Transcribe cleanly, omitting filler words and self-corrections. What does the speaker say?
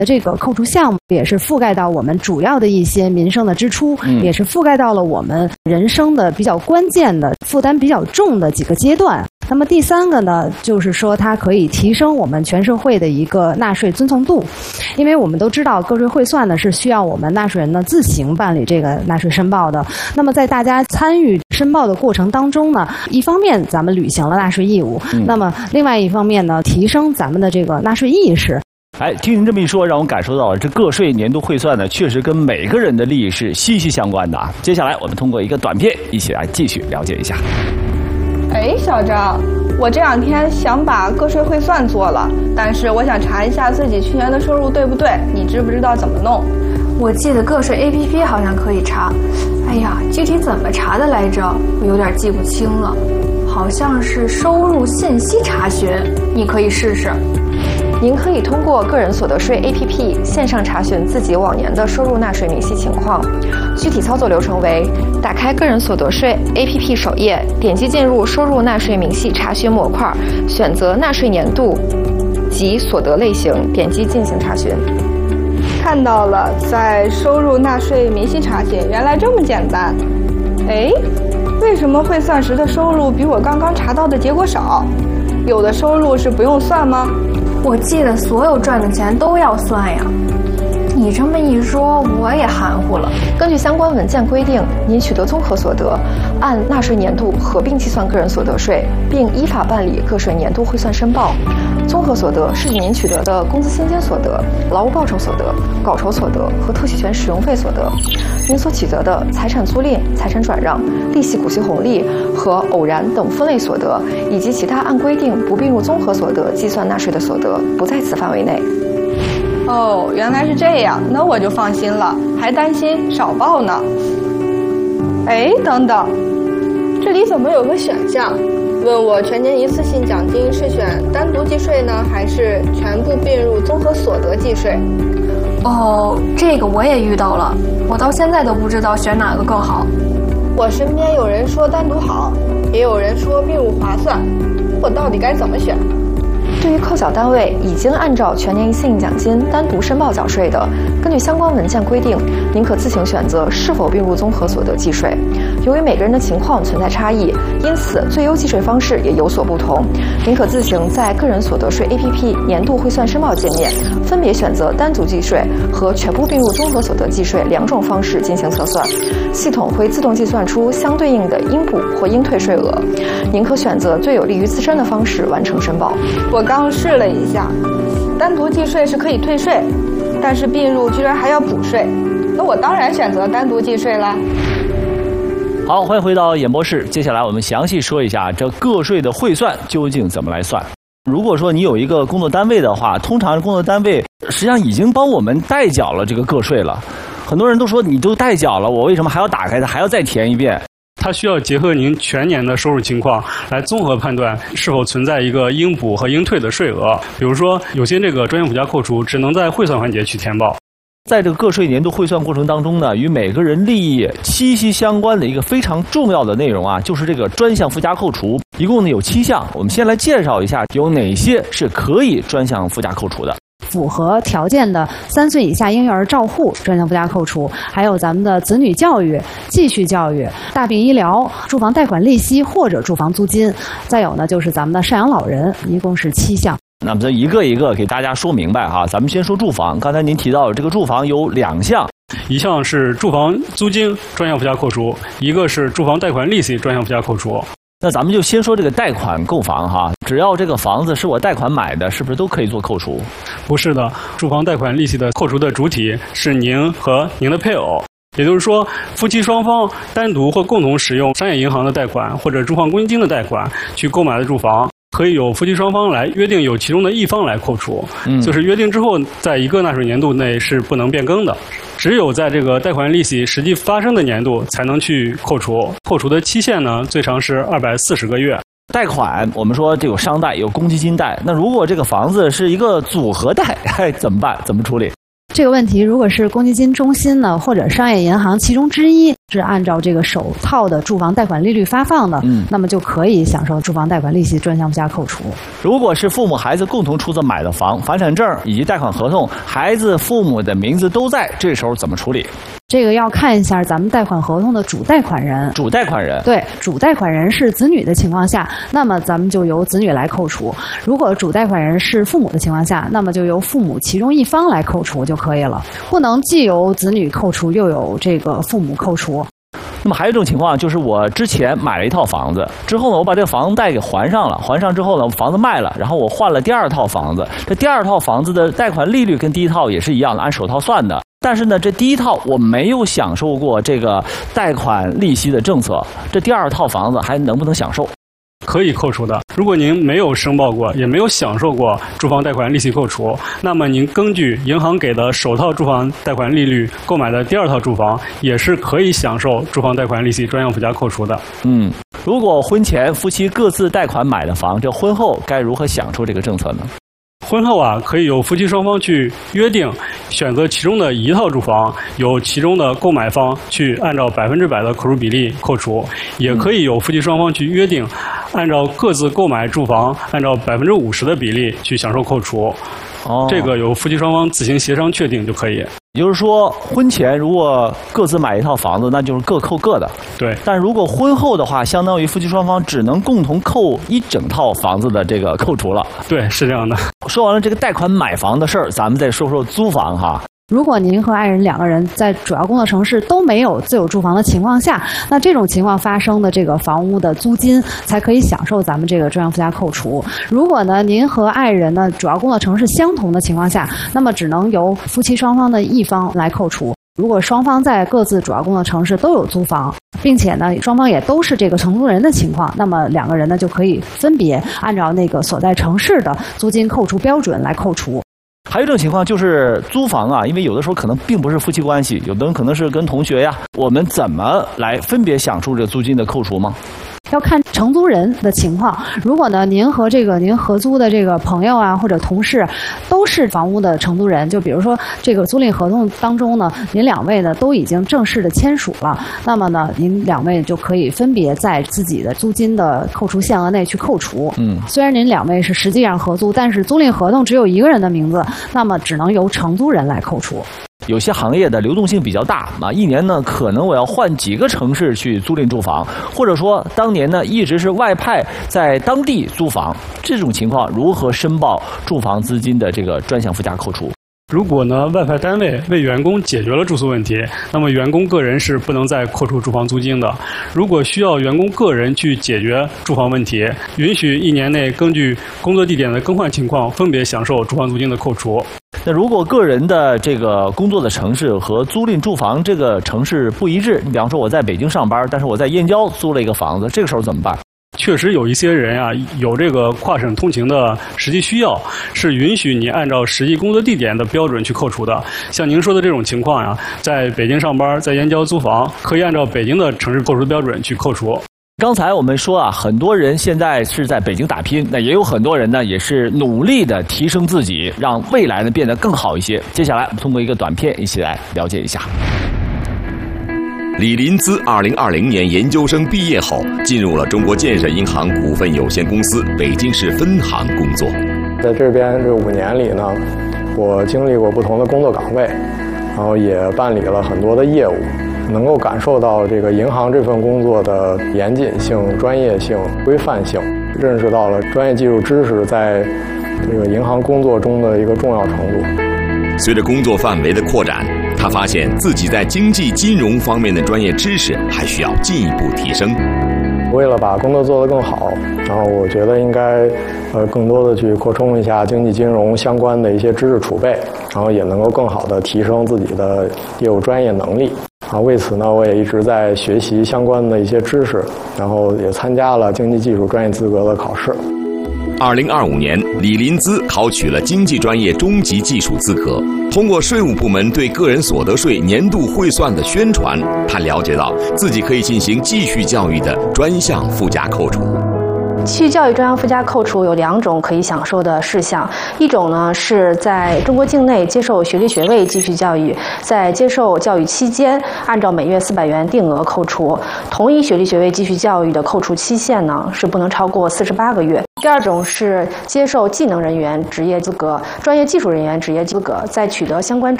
这个扣除项目也是覆盖到我们主要的一些民生的支出，也是覆盖到了我们人生的比较关键的、负担比较重的几个阶段。那么第三个呢，就是说它可以提升我们全社会的一个纳税遵从度，因为我们都知道个税汇算呢是需要我们纳税人呢自行办理这个纳税申报的。那么在大家参与申报的过程当中呢，一方面咱们履行了纳税义务，那么另外一方面呢，提升咱们的这个纳税意识。 哎，听您这么一说，让我感受到了这个税年度汇算呢，确实跟每个人的利益是息息相关的啊。接下来我们通过一个短片，一起来继续了解一下。 哎，小张，我这2天想把个税汇算做了，但是我想查一下自己去年的收入对不对，你知不知道怎么弄？ 我记得个税 APP 好像可以查，哎呀，具体怎么查的来着？我有点记不清了，好像是收入信息查询，你可以试试。 您可以通过个人所得税 APP 线上查询自己往年的收入纳税明细情况。具体操作流程为：打开个人所得税 APP 首页，点击进入收入纳税明细查询模块，选择纳税年度及所得类型，点击进行查询。 看到了，在收入纳税明细查询，原来这么简单。哎，为什么汇算时的收入比我刚刚查到的结果少？有的收入是不用算吗？ 我记得所有赚的钱都要算呀。你这么一说，我也含糊了。 根据相关文件规定，您取得综合所得，按纳税年度合并计算个人所得税，并依法办理个税年度汇算申报。综合所得是指您取得的工资薪金所得、劳务报酬所得、稿酬所得和特许权使用费所得，您所取得的财产租赁、财产转让、利息、股息红利和偶然等分类所得，以及其他按规定不并入综合所得计算纳税的所得，不在此范围内。 哦，原来是这样，那我就放心了，还担心少报呢。哎，等等，这里怎么有个选项，问我全年一次性奖金是选单独计税呢，还是全部并入综合所得计税？ 哦，这个我也遇到了，我到现在都不知道选哪个更好。 我身边有人说单独好，也有人说并入划算，我到底该怎么选？ 对于扣缴单位已经按照全年一次性奖金单独申报缴税的，根据相关文件规定，您可自行选择是否并入综合所得计税。由于每个人的情况存在差异，因此最优计税方式也有所不同。您可自行在个人所得税 APP 年度汇算申报界面，分别选择单独计税和全部并入综合所得计税2种方式进行测算，系统会自动计算出相对应的应补或应退税额。您可选择最有利于自身的方式完成申报。 我刚试了一下，单独计税是可以退税，但是并入居然还要补税，那我当然选择单独计税啦。 好，欢迎回到演播室。接下来我们详细说一下这个税的汇算究竟怎么来算。如果说你有一个工作单位的话，通常工作单位实际上已经帮我们代缴了这个个税了。很多人都说你都代缴了，我为什么还要打开它，还要再填一遍？ 它需要结合您全年的收入情况来综合判断是否存在一个应补和应退的税额。比如说，有些这个专项附加扣除只能在汇算环节去填报。 在这个个税年度汇算过程当中呢，与每个人利益息息相关的一个非常重要的内容啊，就是这个专项附加扣除。一共呢有7项，我们先来介绍一下有哪些是可以专项附加扣除的。 符合条件的3岁以下婴幼儿照护专项附加扣除，还有咱们的子女教育、继续教育、大病医疗、住房贷款利息或者住房租金，再有呢就是咱们的赡养老人，一共是7项。 那么这一个一个给大家说明白哈。咱们先说住房，刚才您提到这个住房有2项， 一项是住房租金专项附加扣除，一个是住房贷款利息专项附加扣除。 那咱们就先说这个贷款购房哈，只要这个房子是我贷款买的，是不是都可以做扣除？ 不是的，住房贷款利息的扣除的主体是您和您的配偶，也就是说，夫妻双方单独或共同使用商业银行的贷款或者住房公积金的贷款去购买的住房，可以由夫妻双方来约定由其中的一方来扣除，就是约定之后，在一个纳税年度内是不能变更的，只有在这个贷款利息实际发生的年度才能去扣除。扣除的期限呢，最长是240个月。 贷款我们说这有商贷有公积金贷，那如果这个房子是一个组合贷，怎么办？怎么处理？ 这个问题，如果是公积金中心呢，或者商业银行其中之一是按照这个首套的住房贷款利率发放的，那么就可以享受住房贷款利息专项附加扣除。 如果是父母孩子共同出资买的房，房产证以及贷款合同，孩子父母的名字都在，这时候怎么处理？ 这个要看一下咱们贷款合同的主贷款人。 主贷款人， 对，主贷款人是子女的情况下，那么咱们就由子女来扣除；如果主贷款人是父母的情况下，那么就由父母其中一方来扣除就可以了，不能既由子女扣除又有这个父母扣除。 那么还有一种情况，就是我之前买了一套房子，之后呢，我把这个房贷给还上了，还上之后呢，房子卖了，然后我换了第二套房子，这第二套房子的贷款利率跟第一套也是一样的，按首套算的。但是呢，这第一套我没有享受过这个贷款利息的政策，这第二套房子还能不能享受？ 可以扣除的。如果您没有申报过，也没有享受过住房贷款利息扣除，那么您根据银行给的首套住房贷款利率购买的第二套住房，也是可以享受住房贷款利息专项附加扣除的。 如果婚前夫妻各自贷款买的房，这婚后该如何享受这个政策呢？ 婚后可以由夫妻双方去约定，选择其中的一套住房，由其中的购买方去按照100%的扣除比例扣除，也可以由夫妻双方去约定，按照各自购买住房按照50%的比例去享受扣除。这个由夫妻双方自行协商确定就可以。 也就是说，婚前如果各自买一套房子，那就是各扣各的。 对。 但如果婚后的话，相当于夫妻双方只能共同扣一整套房子的这个扣除了。 对，是这样的。 说完了这个贷款买房的事儿，咱们再说说租房哈。 如果您和爱人两个人在主要工作城市都没有自有住房的情况下，那这种情况发生的这个房屋的租金才可以享受咱们这个专项附加扣除。如果呢您和爱人呢主要工作城市相同的情况下，那么只能由夫妻双方的一方来扣除。如果双方在各自主要工作城市都有租房，并且呢双方也都是这个承租人的情况，那么两个人呢就可以分别按照那个所在城市的租金扣除标准来扣除。 还有一种情况就是租房因为有的时候可能并不是夫妻关系，有的人可能是跟同学呀，我们怎么来分别享受这租金的扣除吗？ 要看承租人的情况。如果呢您和您合租的这个朋友或者同事都是房屋的承租人，就比如说这个租赁合同当中呢，您两位呢都已经正式的签署了，那么呢您两位就可以分别在自己的租金的扣除限额内去扣除。虽然您两位是实际上合租，但是租赁合同只有一个人的名字，那么只能由承租人来扣除。 有些行业的流动性比较大一年呢可能我要换几个城市去租赁住房，或者说当年呢一直是外派在当地租房，这种情况如何申报住房资金的这个专项附加扣除？ 如果呢外派单位为员工解决了住宿问题，那么员工个人是不能再扣除住房租金的。如果需要员工个人去解决住房问题，允许1年内根据工作地点的更换情况分别享受住房租金的扣除。 那如果个人的这个工作的城市和租赁住房这个城市不一致，你比方说我在北京上班，但是我在燕郊租了一个房子，这个时候怎么办？ 确实有一些人有这个跨省通勤的实际需要，是允许你按照实际工作地点的标准去扣除的。像您说的这种情况在北京上班，在燕郊租房，可以按照北京的城市扣除标准去扣除。 刚才我们说很多人现在是在北京打拼，那也有很多人呢也是努力的提升自己，让未来呢变得更好一些。接下来我们通过一个短片一起来了解一下。 李林姿2020年研究生毕业后，进入了中国建设银行股份有限公司北京市分行工作。 在这边这5年里呢，我经历过不同的工作岗位，然后也办理了很多的业务，能够感受到这个银行这份工作的严谨性、专业性、规范性，认识到了专业技术知识在这个银行工作中的一个重要程度。 随着工作范围的扩展，他发现自己在经济金融方面的专业知识还需要进一步提升。 为了把工作做得更好，然后我觉得应该更多的去扩充一下经济金融相关的一些知识储备，然后也能够更好的提升自己的业务专业能力。为此呢，我也一直在学习相关的一些知识，然后也参加了经济技术专业资格的考试。 2025年，李林姿考取了经济专业中级技术资格。通过税务部门对个人所得税年度汇算的宣传，他了解到自己可以进行继续教育的专项附加扣除。 继续教育专项附加扣除有2种可以享受的事项，一种呢是在中国境内接受学历学位继续教育，在接受教育期间按照每月400元定额扣除，同一学历学位继续教育的扣除期限呢是不能超过48个月。第2种是接受技能人员职业资格、专业技术人员职业资格，在取得相关